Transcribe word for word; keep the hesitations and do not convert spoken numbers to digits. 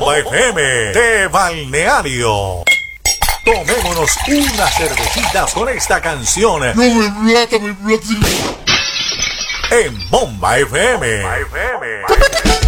Bomba F M de Balneario. Tomémonos una cervecita con esta canción. No me plata, me plata. En Bomba F M. Bomba F M.